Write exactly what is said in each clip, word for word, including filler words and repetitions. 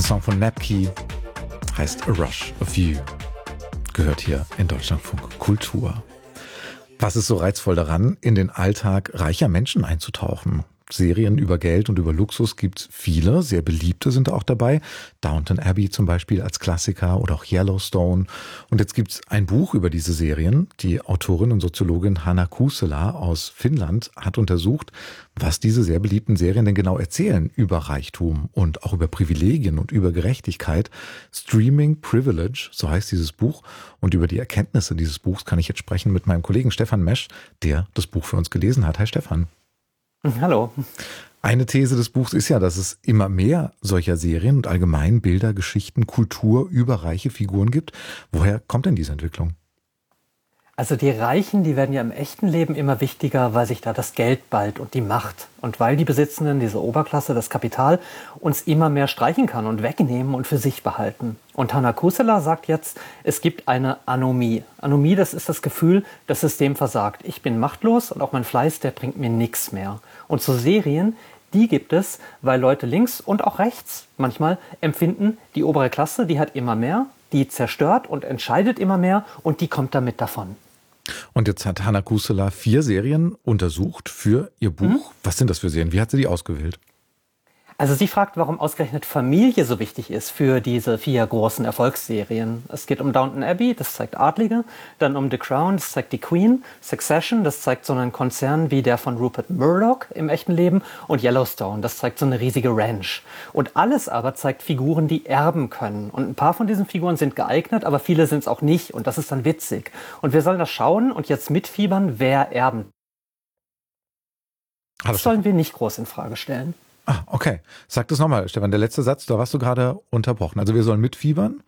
Song von Napkey heißt A Rush of You. Gehört hier in Deutschlandfunk Kultur. Was ist so reizvoll daran, in den Alltag reicher Menschen einzutauchen? Serien über Geld und über Luxus gibt's viele, sehr beliebte sind auch dabei. Downton Abbey zum Beispiel als Klassiker oder auch Yellowstone. Und jetzt gibt's ein Buch über diese Serien. Die Autorin und Soziologin Hanna Kuusela aus Finnland hat untersucht, was diese sehr beliebten Serien denn genau erzählen über Reichtum und auch über Privilegien und über Gerechtigkeit. Streaming Privilege, so heißt dieses Buch. Und über die Erkenntnisse dieses Buchs kann ich jetzt sprechen mit meinem Kollegen Stefan Mesch, der das Buch für uns gelesen hat. Hi Stefan. Hallo. Eine These des Buchs ist ja, dass es immer mehr solcher Serien und allgemein Bilder, Geschichten, Kultur über reiche Figuren gibt. Woher kommt denn diese Entwicklung? Also die Reichen, die werden ja im echten Leben immer wichtiger, weil sich da das Geld ballt und die Macht. Und weil die Besitzenden, diese Oberklasse, das Kapital, uns immer mehr streichen kann und wegnehmen und für sich behalten. Und Hanna Kuusela sagt jetzt, es gibt eine Anomie. Anomie, das ist das Gefühl, das System versagt. Ich bin machtlos und auch mein Fleiß, der bringt mir nichts mehr. Und so Serien, die gibt es, weil Leute links und auch rechts manchmal empfinden, die obere Klasse, die hat immer mehr, die zerstört und entscheidet immer mehr und die kommt damit davon. Und jetzt hat Hanna Kuusela vier Serien untersucht für ihr Buch. Mhm. Was sind das für Serien? Wie hat sie die ausgewählt? Also sie fragt, warum ausgerechnet Familie so wichtig ist für diese vier großen Erfolgsserien. Es geht um Downton Abbey, das zeigt Adlige, dann um The Crown, das zeigt die Queen, Succession, das zeigt so einen Konzern wie der von Rupert Murdoch im echten Leben und Yellowstone, das zeigt so eine riesige Ranch. Und alles aber zeigt Figuren, die erben können. Und ein paar von diesen Figuren sind geeignet, aber viele sind es auch nicht und das ist dann witzig. Und wir sollen das schauen und jetzt mitfiebern, wer erben. Das sollen wir nicht groß in Frage stellen. Ah, okay. Sag das nochmal, Stefan. Der letzte Satz, da warst du gerade unterbrochen. Also wir sollen mitfiebern?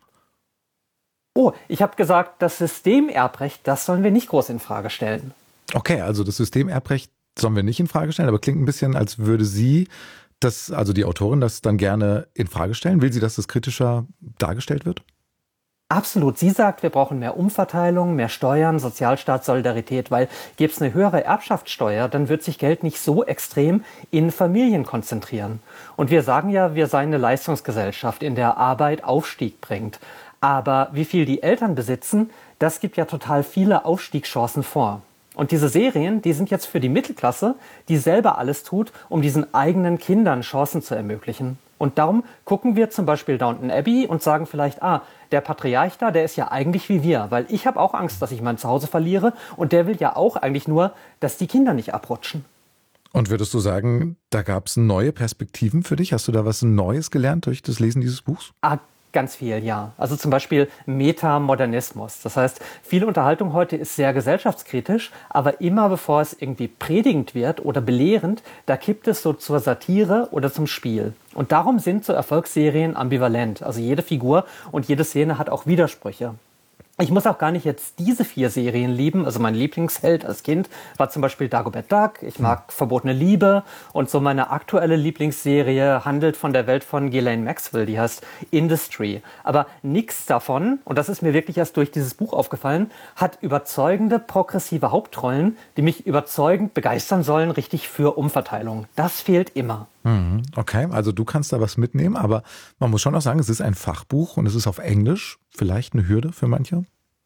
Oh, ich habe gesagt, das Systemerbrecht, das sollen wir nicht groß in Frage stellen. Okay, also das Systemerbrecht sollen wir nicht in Frage stellen, aber klingt ein bisschen, als würde sie das, also die Autorin, das dann gerne in Frage stellen. Will sie, dass das kritischer dargestellt wird? Absolut. Sie sagt, wir brauchen mehr Umverteilung, mehr Steuern, Sozialstaat, Solidarität, weil gäbe es eine höhere Erbschaftssteuer, dann wird sich Geld nicht so extrem in Familien konzentrieren. Und wir sagen ja, wir seien eine Leistungsgesellschaft, in der Arbeit Aufstieg bringt. Aber wie viel die Eltern besitzen, das gibt ja total viele Aufstiegschancen vor. Und diese Serien, die sind jetzt für die Mittelklasse, die selber alles tut, um diesen eigenen Kindern Chancen zu ermöglichen. Und darum gucken wir zum Beispiel Downton Abbey und sagen vielleicht, ah, der Patriarch da, der ist ja eigentlich wie wir, weil ich habe auch Angst, dass ich mein Zuhause verliere und der will ja auch eigentlich nur, dass die Kinder nicht abrutschen. Und würdest du sagen, da gab es neue Perspektiven für dich? Hast du da was Neues gelernt durch das Lesen dieses Buchs? Ah, ganz viel, ja. Also zum Beispiel Metamodernismus. Das heißt, viel Unterhaltung heute ist sehr gesellschaftskritisch, aber immer bevor es irgendwie predigend wird oder belehrend, da kippt es so zur Satire oder zum Spiel. Und darum sind so Erfolgsserien ambivalent. Also jede Figur und jede Szene hat auch Widersprüche. Ich muss auch gar nicht jetzt diese vier Serien lieben. Also mein Lieblingsheld als Kind war zum Beispiel Dagobert Duck. Ich mag hm. Verbotene Liebe. Und so meine aktuelle Lieblingsserie handelt von der Welt von Ghislaine Maxwell. Die heißt Industry. Aber nichts davon, und das ist mir wirklich erst durch dieses Buch aufgefallen, hat überzeugende, progressive Hauptrollen, die mich überzeugend begeistern sollen, richtig für Umverteilung. Das fehlt immer. Okay, also du kannst da was mitnehmen, aber man muss schon auch sagen, es ist ein Fachbuch und es ist auf Englisch. Vielleicht eine Hürde für manche?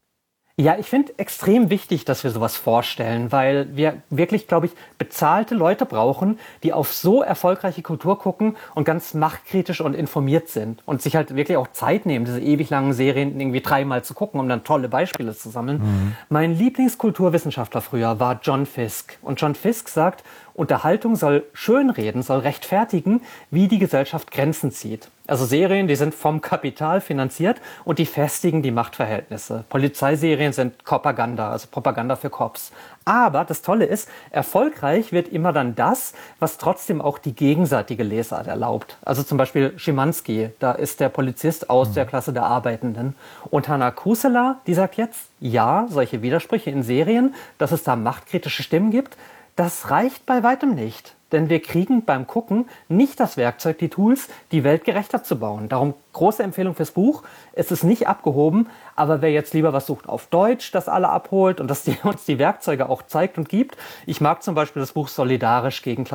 Ja, ich finde extrem wichtig, dass wir sowas vorstellen, weil wir wirklich, glaube ich, bezahlte Leute brauchen, die auf so erfolgreiche Kultur gucken und ganz machtkritisch und informiert sind und sich halt wirklich auch Zeit nehmen, diese ewig langen Serien irgendwie dreimal zu gucken, um dann tolle Beispiele zu sammeln. Mhm. Mein Lieblingskulturwissenschaftler früher war John Fisk. Und John Fisk sagt, Unterhaltung soll schönreden, soll rechtfertigen, wie die Gesellschaft Grenzen zieht. Also Serien, die sind vom Kapital finanziert und die festigen die Machtverhältnisse. Polizeiserien sind Propaganda, also Propaganda für Cops. Aber das Tolle ist, erfolgreich wird immer dann das, was trotzdem auch die gegenseitige Lesart erlaubt. Also zum Beispiel Schimanski, da ist der Polizist aus mhm. der Klasse der Arbeitenden. Und Hanna Kuusela, die sagt jetzt, ja, solche Widersprüche in Serien, dass es da machtkritische Stimmen gibt, das reicht bei weitem nicht. Denn wir kriegen beim Gucken nicht das Werkzeug, die Tools, die Welt gerechter zu bauen. Darum große Empfehlung fürs Buch. Es ist nicht abgehoben, aber wer jetzt lieber was sucht auf Deutsch, das alle abholt und das uns die Werkzeuge auch zeigt und gibt. Ich mag zum Beispiel das Buch Solidarisch gegen